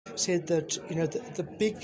said that the big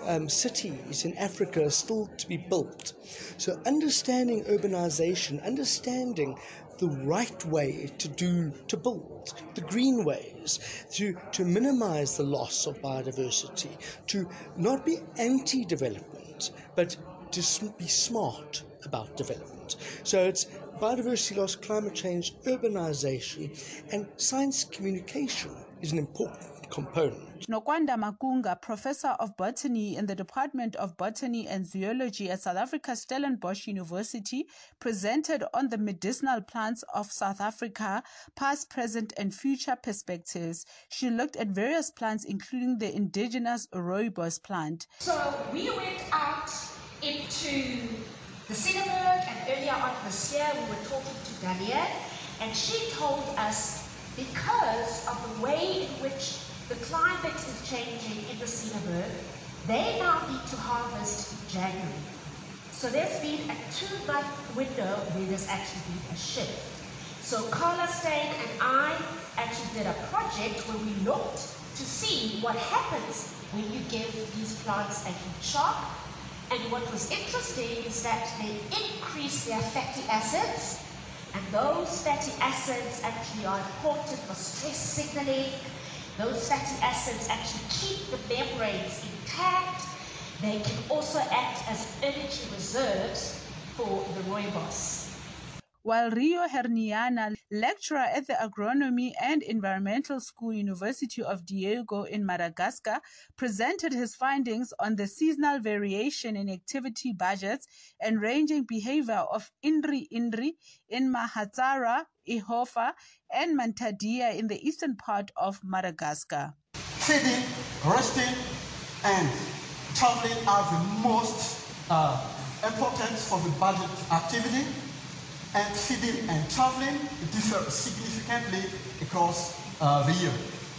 cities in Africa are still to be built. So understanding urbanization, understanding the right way to build, the green ways, to minimize the loss of biodiversity, to not be anti-development, but to be smart about development. So it's biodiversity loss, climate change, urbanization, and science communication is an important component. Nokwanda Makunga, Professor of Botany in the Department of Botany and Zoology at South Africa's Stellenbosch University, presented on the medicinal plants of South Africa, past, present, and future perspectives. She looked at various plants, including the indigenous rooibos plant. So we went out into the Cineberg, and earlier on this year we were talking to Dahlia, and she told us because of the way in which the climate is changing in the Cineberg, they now need to harvest in January. So there's been a 2-month window where there's actually been a shift. So Carla Steyn and I actually did a project where we looked to see what happens when you give these plants a heat shock. And what was interesting is that they increase their fatty acids, and those fatty acids actually are important for stress signaling. Those fatty acids actually keep the membranes intact. They can also act as energy reserves for the rooibos. While Rio Herniana, lecturer at the Agronomy and Environmental School, University of Diego in Madagascar, presented his findings on the seasonal variation in activity budgets and ranging behavior of Indri Indri in Mahatsara, Ihofa, and Mantadia in the eastern part of Madagascar. Feeding, resting, and traveling are the most important for the budget activity. And feeding and traveling differ significantly across the year.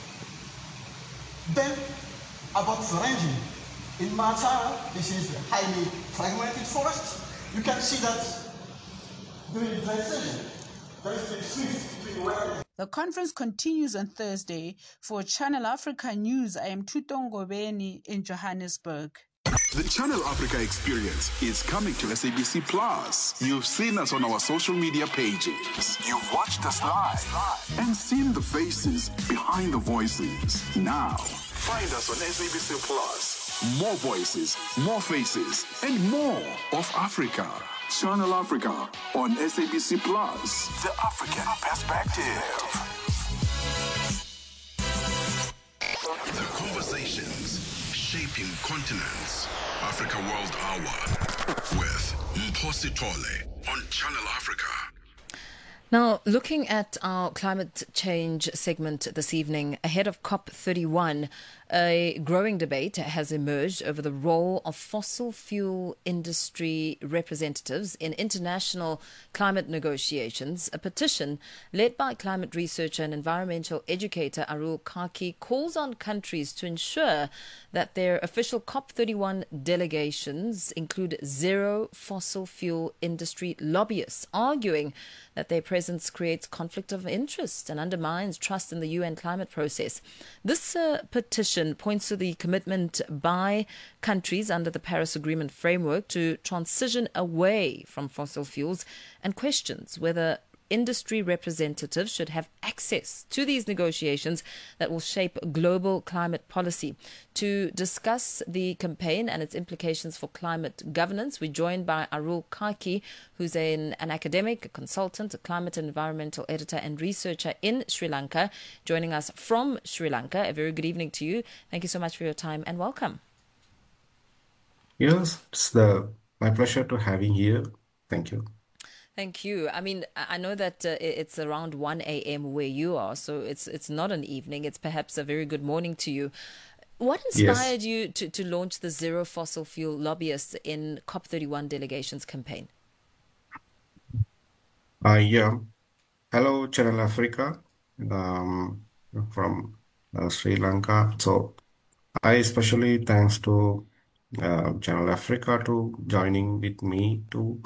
Then, about the ranging. In Mahatsara, this is a highly fragmented forest. You can see that during the dry season, there is a shift between where. The conference continues on Thursday. For Channel Africa News, I am Tutongo Beni in Johannesburg. The Channel Africa experience is coming to SABC Plus. You've seen us on our social media pages. You've watched us live and seen the faces behind the voices. Now, find us on SABC Plus. More voices, more faces, and more of Africa. Channel Africa on SABC Plus. The African perspective. The conversations shaping continents. Africa World Hour with Mphosi Tole on Channel Africa. Now, looking at our climate change segment this evening, ahead of COP31, a growing debate has emerged over the role of fossil fuel industry representatives in international climate negotiations. A petition led by climate researcher and environmental educator Arul Kaki calls on countries to ensure that their official COP31 delegations include zero fossil fuel industry lobbyists, arguing that their presence creates conflict of interest and undermines trust in the UN climate process. This petition points to the commitment by countries under the Paris Agreement framework to transition away from fossil fuels and questions whether industry representatives should have access to these negotiations that will shape global climate policy. To discuss the campaign and its implications for climate governance, we're joined by Arul Kaki, who's an academic, a consultant, a climate and environmental editor and researcher in Sri Lanka, joining us from Sri Lanka. A very good evening to you. Thank you so much for your time and welcome. Yes, it's my pleasure to having here. Thank you. Thank you. I mean, I know that it's around 1 a.m. where you are, so it's not an evening. It's perhaps a very good morning to you. What inspired you to launch the Zero Fossil Fuel Lobbyists in COP31 delegations campaign? Hello, Channel Africa, from Sri Lanka. So I especially thanks to Channel Africa to joining with me to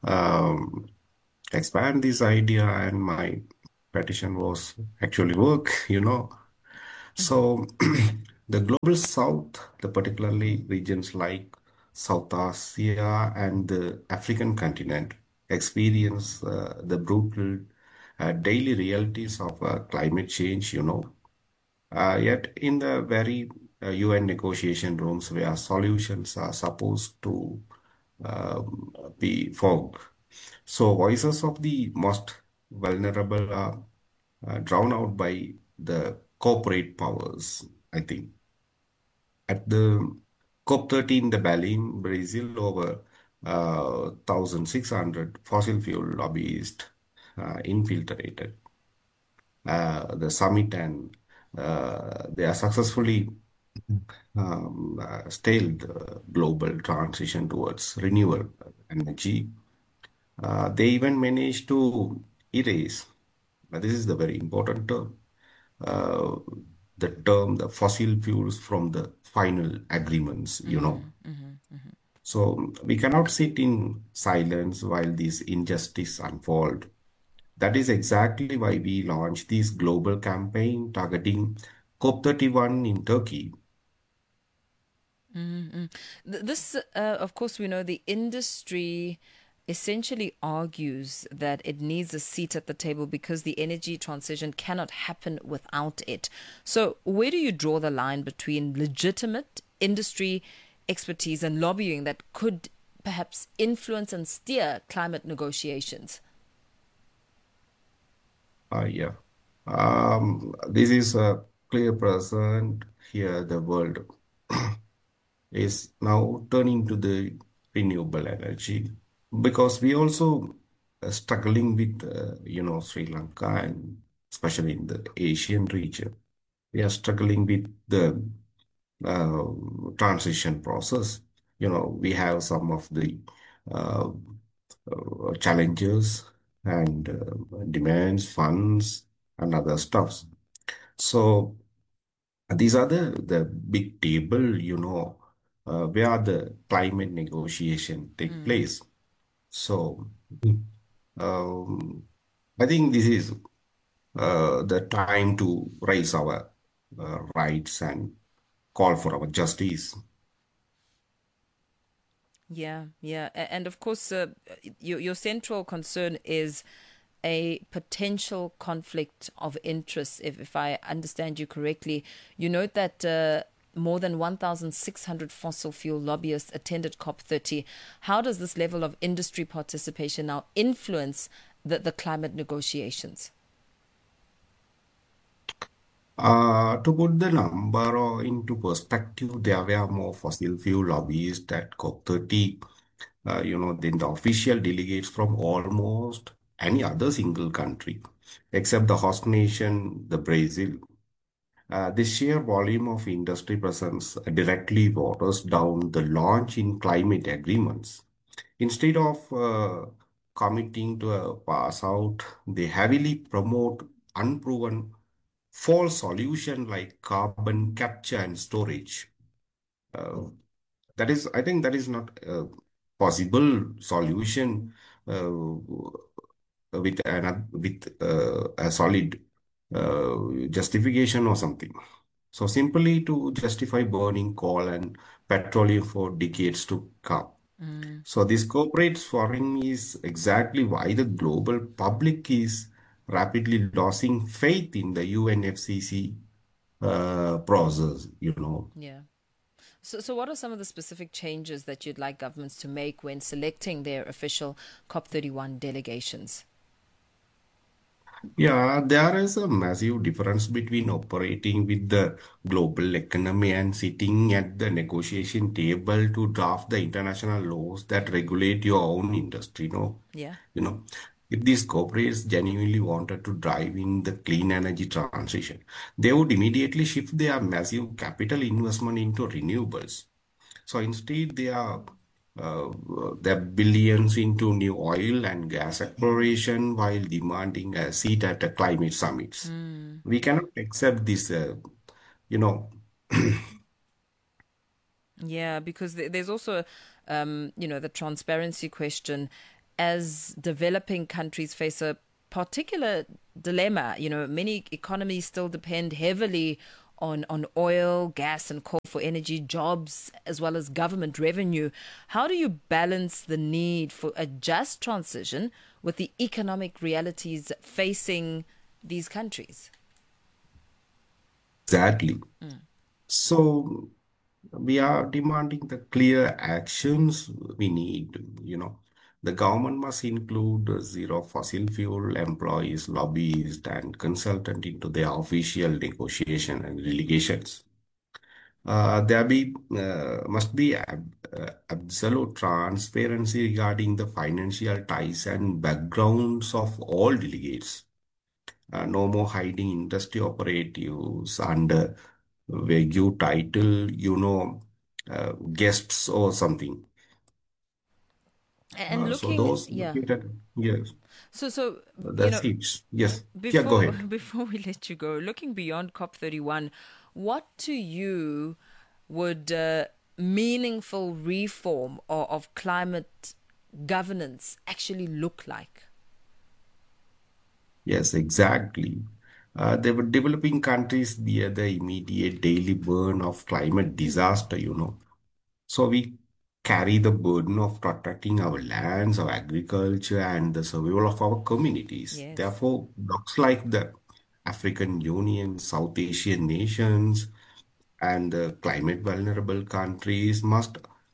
expand this idea, and my petition was actually work. So The global south, the particularly regions like South Asia and the African continent, experience the brutal daily realities of climate change, Yet, in the very UN negotiation rooms where solutions are supposed to be found, so voices of the most vulnerable are drowned out by the corporate powers, I think. At the COP13 in the Berlin, Brazil, over 1,600 fossil fuel lobbyists infiltrated the summit, and they are successfully stalled the global transition towards renewable energy. They even managed to erase, this is the very important term, uh, the term the fossil fuels from the final agreements. So we cannot sit in silence while these injustice unfold. That is exactly why we launched this global campaign targeting COP31 in Turkey. This, of course, we know the industry essentially argues that it needs a seat at the table because the energy transition cannot happen without it. So, where do you draw the line between legitimate industry expertise and lobbying that could perhaps influence and steer climate negotiations? Yeah. This is a clear present here. The world is now turning to the renewable energy because we also struggling with, Sri Lanka and especially in the Asian region. We are struggling with the uh, transition process. We have some of the uh, challenges and demands, funds, and other stuffs. So these are the big table, where the climate negotiation take place. So um, I think this is the time to raise our rights and call for our justice. Yeah, yeah. And of course, your central concern is a potential conflict of interest, if I understand you correctly. You note that more than 1,600 fossil fuel lobbyists attended COP30. How does this level of industry participation now influence the climate negotiations? To put the number into perspective, there were more fossil fuel lobbyists at COP30, than the official delegates from almost any other single country, except the host nation, the Brazil. This sheer volume of industry presence directly waters down the launch in climate agreements. Instead of committing to a pass out, they heavily promote unproven false solution like carbon capture and storage. Uh, that is, I think, that is not a possible solution with a solid justification or something. So simply to justify burning coal and petroleum for decades to come. So this corporate swarming is exactly why the global public is rapidly losing faith in the UNFCCC process. Yeah. So what are some of the specific changes that you'd like governments to make when selecting their official COP31 delegations? Yeah, there is a massive difference between operating with the global economy and sitting at the negotiation table to draft the international laws that regulate your own industry. Yeah. You know, if these corporates genuinely wanted to drive in the clean energy transition, they would immediately shift their massive capital investment into renewables. So instead, uh, they are billions into new oil and gas exploration while demanding a seat at the climate summits. We cannot accept this, you know. Yeah, because there's also, the transparency question as developing countries face a particular dilemma. Many economies still depend heavily on oil, gas, and coal for energy, jobs, as well as government revenue. How do you balance the need for a just transition with the economic realities facing these countries? Exactly. So we are demanding the clear actions we need. The government must include zero fossil fuel employees, lobbyists, and consultants into their official negotiation and delegations. Must be absolute transparency regarding the financial ties and backgrounds of all delegates. No more hiding industry operatives under vague title, guests or something. And So looking, those located, yes, so that's it. Yes, yeah, go ahead. before we let you go, looking beyond COP31, what to you would meaningful reform of climate governance actually look like? Yes, exactly. They were developing countries bear the immediate daily burn of climate disaster. So we carry the burden of protecting our lands, our agriculture, and the survival of our communities. Yes. Therefore, blocks like the African Union, South Asian nations, and the climate vulnerable countries must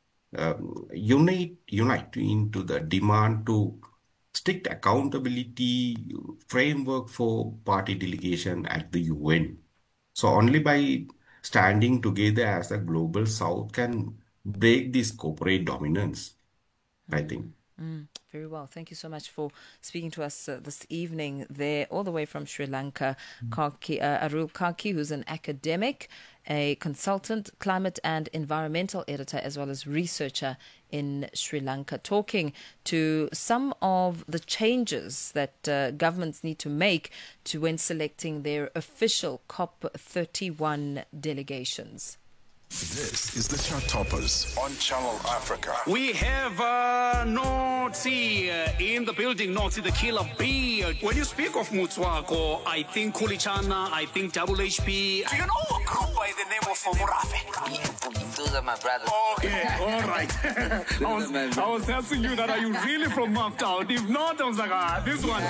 unite into the demand to strict accountability framework for party delegation at the UN. So only by standing together as a global South can break this corporate dominance, I think. Very well. Thank you so much for speaking to us this evening there, all the way from Sri Lanka. Arul Kaki, who's an academic, a consultant, climate and environmental editor, as well as researcher in Sri Lanka, talking to some of the changes that governments need to make to when selecting their official COP31 delegations. This is the Chart Toppers on Channel Africa. We have Notsi in the building, Notsi the killer bee. When you speak of Mutswako, I think Kulichana, I think Double HP. Do you know a group by the name of Murafe? Those are my brothers. Okay, all right. I was asking you that, are you really from Marked Out? If not, I was like, this one.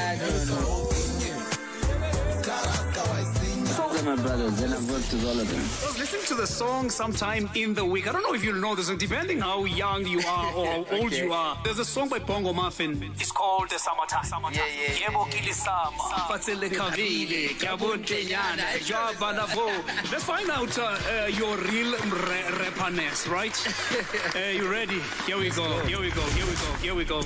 Those are my brothers, and I've worked with all of them. I was listening to the song sometime in the week. I don't know if you'll know this, depending how young you are or how old you are. There's a song by Bongo Muffin. It's called The Summertime. Yeah. Let's find out your real rapperness, right? You ready? Here we go.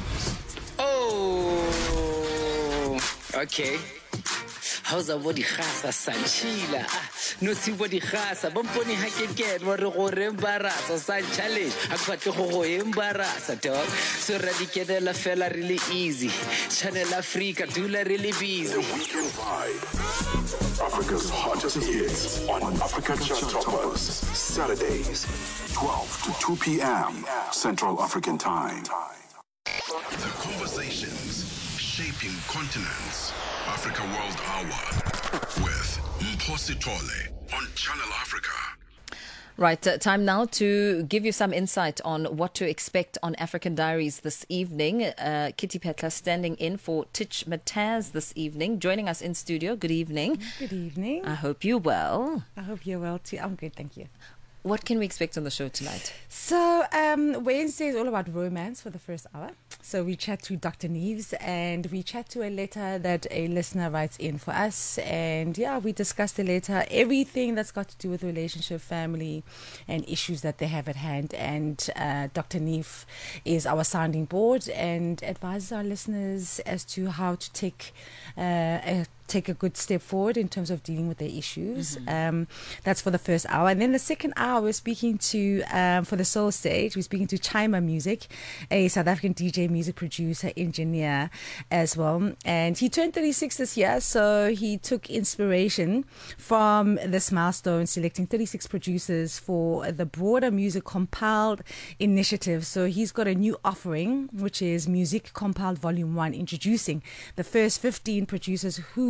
Oh, okay. How's a body khasa sanchila? No see body khasa. Bomponi hakeket wa re go re embarasa san challenge. Akwatle go embarasa dog. So radikedela fela really easy. Channel Africa dula really busy. The Weekend Vibe. Africa's hottest hits on Africa Chart Toppers. Saturdays, 12 to 2 p.m. Central African Time. The conversations shaping continents. Africa World Hour with Mphosi Tole on Channel Africa. Right, time now to give you some insight on what to expect on African Diaries this evening. Kitty Petla standing in for Titch Mataz this evening, joining us in studio. Good evening. Good evening. I hope you're well. I hope you're well too. I'm good, thank you. What can we expect on the show tonight? So Wednesday is all about romance for the first hour. So we chat to Dr. Neves and we chat to a letter that a listener writes in for us. And yeah, we discuss the letter, everything that's got to do with relationship, family and issues that they have at hand. And Dr. Neves is our sounding board and advises our listeners as to how to take a good step forward in terms of dealing with their issues. That's for the first hour. And then the second hour, we're speaking to, for the Soul Stage, we're speaking to Chima Music, a South African DJ, music producer, engineer as well. And he turned 36 this year, so he took inspiration from this milestone, selecting 36 producers for the Broader Music Compiled initiative. So he's got a new offering, which is Music Compiled Volume 1, introducing the first 15 producers who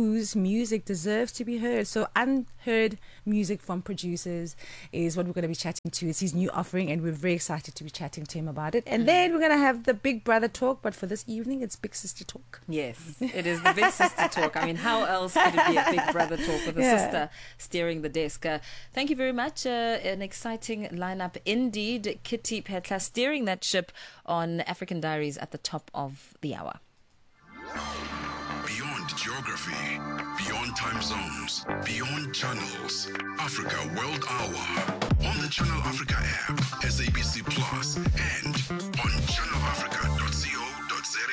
whose music deserves to be heard. So unheard music from producers is what we're going to be chatting to. It's his new offering, and we're very excited to be chatting to him about it. And then we're going to have the Big Brother talk, but for this evening, it's Big Sister talk. Yes, it is the Big Sister talk. I mean, how else could it be a Big Brother talk with a sister steering the desk? Thank you very much. An exciting lineup indeed. Kitty Petla steering that ship on African Diaries at the top of the hour. Beyond geography, beyond time zones, beyond channels. Africa World Hour on the Channel Africa app, SABC Plus, and on channelafrica.co.za.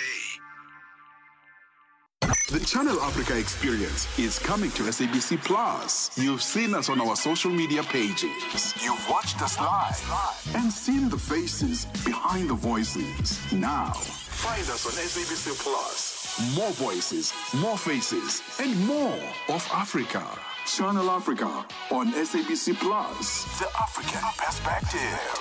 The Channel Africa experience is coming to SABC Plus. You've seen us on our social media pages. You've watched us live and seen the faces behind the voices. Now, find us on SABC Plus. More voices, more faces, and more of Africa. Channel Africa on SABC Plus. The African perspective.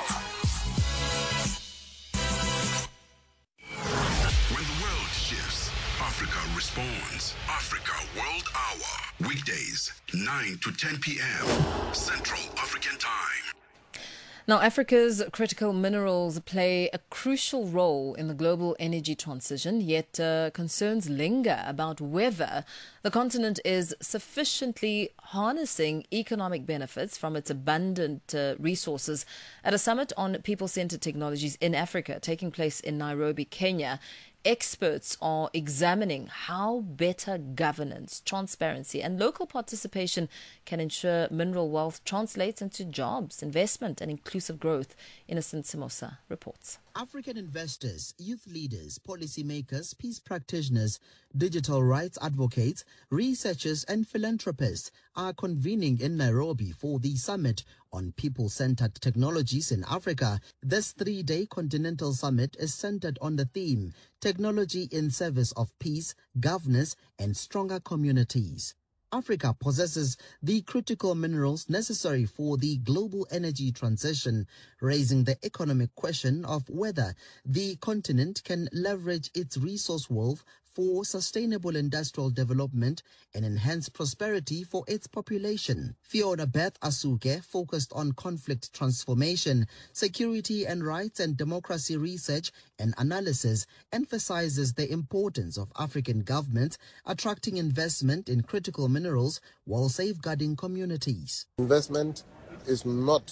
When the world shifts, Africa responds. Africa World Hour. Weekdays, 9 to 10 p.m. Central African Time. Now, Africa's critical minerals play a crucial role in the global energy transition, yet concerns linger about whether the continent is sufficiently harnessing economic benefits from its abundant resources. At a summit on people-centered technologies in Africa taking place in Nairobi, Kenya, experts are examining how better governance, transparency, and local participation can ensure mineral wealth translates into jobs, investment, and inclusive growth. Innocent Simosa reports. African investors, youth leaders, policymakers, peace practitioners, digital rights advocates, researchers, and philanthropists are convening in Nairobi for the summit on people-centered technologies in Africa. This 3-day continental summit is centered on the theme, Technology in Service of Peace, Governance, and Stronger Communities. Africa possesses the critical minerals necessary for the global energy transition, raising the economic question of whether the continent can leverage its resource wealth for sustainable industrial development and enhance prosperity for its population. Fiona Beth Asuke focused on conflict transformation, security and rights and democracy research and analysis, emphasizes the importance of African governments attracting investment in critical minerals while safeguarding communities. Investment is not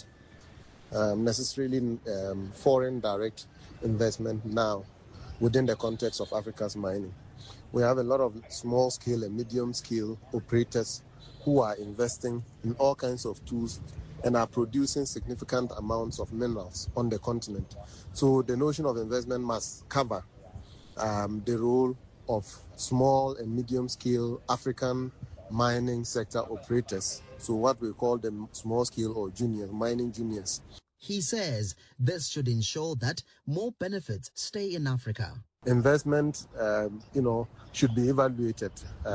necessarily foreign direct investment now within the context of Africa's mining. We have a lot of small-scale and medium-scale operators who are investing in all kinds of tools and are producing significant amounts of minerals on the continent. So the notion of investment must cover the role of small and medium-scale African mining sector operators. So what we call them small-scale or junior, mining juniors. He says this should ensure that more benefits stay in Africa. Investment, should be evaluated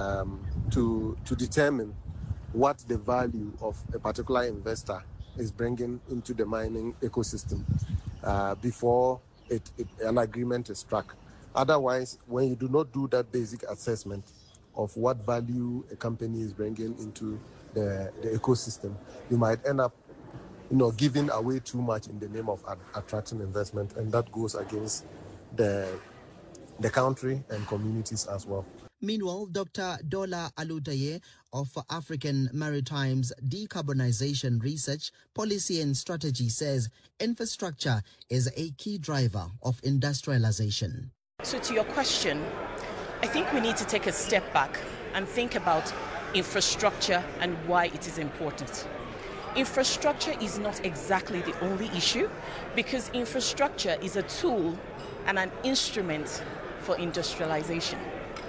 to determine what the value of a particular investor is bringing into the mining ecosystem before an agreement is struck. Otherwise, when you do not do that basic assessment of what value a company is bringing into the ecosystem, you might end up giving away too much in the name of attracting investment, and that goes against the country and communities as well. Meanwhile, Dr. Dola Alutaye of African Maritime's Decarbonization Research, Policy and Strategy says infrastructure is a key driver of industrialization. So to your question, I think we need to take a step back and think about infrastructure and why it is important. Infrastructure is not exactly the only issue, because infrastructure is a tool and an instrument for industrialization.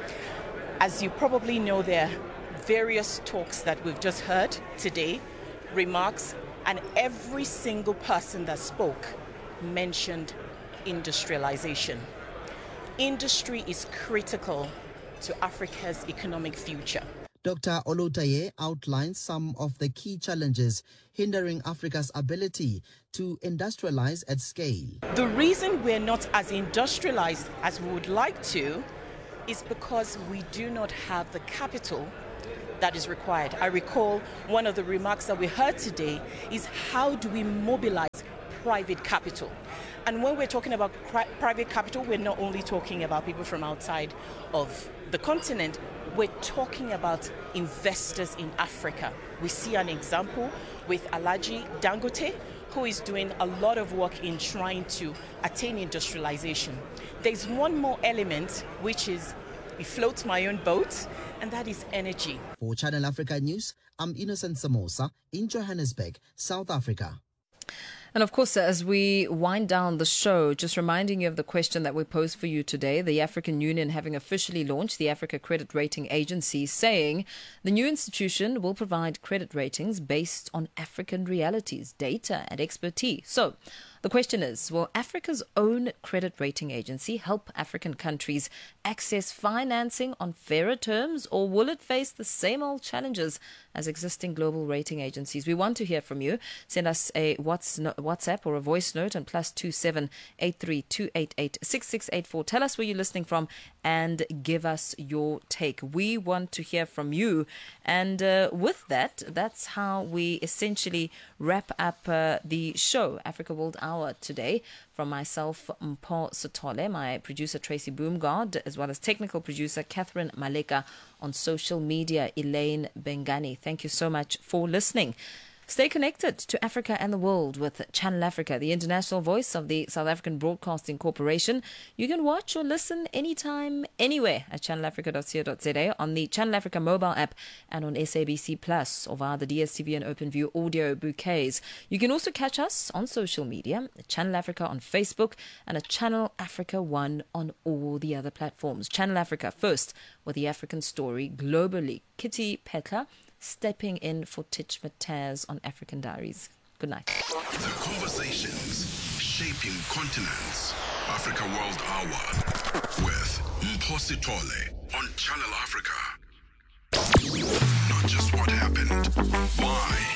As you probably know, there are various talks that we've just heard today, remarks, and every single person that spoke mentioned industrialization. Industry is critical to Africa's economic future. Dr. Olutaye outlines some of the key challenges hindering Africa's ability to industrialize at scale. The reason we're not as industrialized as we would like to is because we do not have the capital that is required. I recall one of the remarks that we heard today is how do we mobilize private capital? And when we're talking about private capital, we're not only talking about people from outside of the continent, we're talking about investors in Africa. We see an example with Alhaji Dangote, who is doing a lot of work in trying to attain industrialization. There's one more element, which is it floats my own boat, and that is energy. For Channel Africa News, I'm Innocent Samosa in Johannesburg, South Africa. And of course, as we wind down the show, just reminding you of the question that we posed for you today, the African Union having officially launched the Africa Credit Rating Agency, saying the new institution will provide credit ratings based on African realities, data and expertise. So the question is, will Africa's own credit rating agency help African countries access financing on fairer terms, or will it face the same old challenges as existing global rating agencies? We want to hear from you. Send us a WhatsApp or a voice note on +27 83 288 6684. Tell us where you're listening from and give us your take. We want to hear from you. And with that, that's how we essentially wrap up the show, Africa World Hour today. From myself, Mpho Sithole, my producer Tracy Boomgard, as well as technical producer Catherine Maleka, on social media, Elaine Bengani. Thank you so much for listening. Stay connected to Africa and the world with Channel Africa, the international voice of the South African Broadcasting Corporation. You can watch or listen anytime, anywhere at channelafrica.co.za, on the Channel Africa mobile app, and on SABC Plus, or via the DSTV and OpenView audio bouquets. You can also catch us on social media, Channel Africa on Facebook, and at Channel Africa 1 on all the other platforms. Channel Africa first, with the African story globally. Kitty Petler stepping in for Titch Mataz on African Diaries. Good night. The conversations shaping continents. Africa World Hour with Mpho Sithole on Channel Africa. Not just what happened, why